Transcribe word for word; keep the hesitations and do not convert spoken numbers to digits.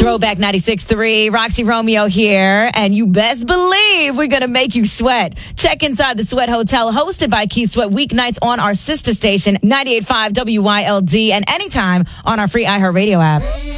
Throwback ninety-six point three, Roxy Romeo here, and you best believe we're going to make you sweat. Check inside the Sweat Hotel, hosted by Keith Sweat, weeknights on our sister station, ninety-eight point five W Y L D, and anytime on our free iHeartRadio app.